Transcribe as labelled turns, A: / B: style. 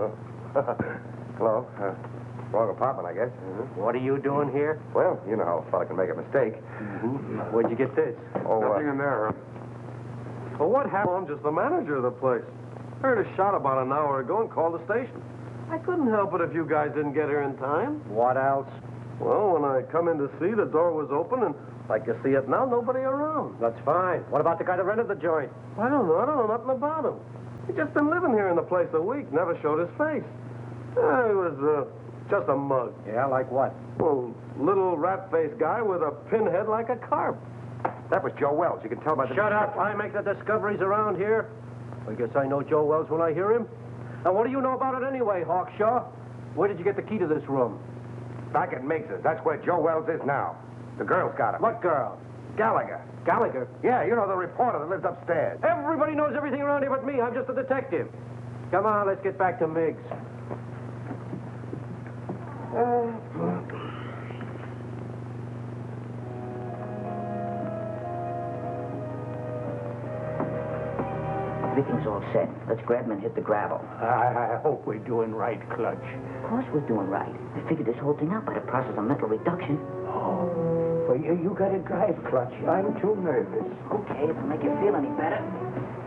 A: Hello. Wrong apartment, I guess.
B: What are you doing here?
A: Well, you know how a fella can make a mistake.
B: Where'd you get this?
A: Oh,
C: Nothing in there, huh? Well, what happened? I'm just the manager of the place. Heard a shot about an hour ago and called the station. I couldn't help it if you guys didn't get here in time.
B: What else?
C: Well, when I come in to see, the door was open, and like you see it now, nobody around.
B: That's fine. What about the guy that rented the joint?
C: I don't know nothing about him. He just been living here in the place a week, never showed his face. He was just a mug.
B: Yeah, like what?
C: Well, little rat-faced guy with a pinhead like a carp.
A: that was Joe Wells. You can tell by the...
B: Shut up. I make the discoveries around here. I guess I know Joe Wells when I hear him. Now, what do you know about it anyway, Hawkshaw? Where did you get the key to this room?
A: Back at Miggs's. That's where Joe Wells is now. The girl's got him.
B: What girl?
A: Gallagher.
B: Gallagher?
A: Yeah, you know, the reporter that lives upstairs.
B: Everybody knows everything around here but me. I'm just a detective. Come on, let's get back to Miggs.
D: Everything's all set. Let's grab him and hit the gravel.
E: I hope we're doing right, Clutch.
D: Of course we're doing right. I figured this whole thing out by the process of mental reduction.
E: Oh, well, you gotta drive, Clutch. I'm too nervous.
D: Okay, if it'll make you feel any better.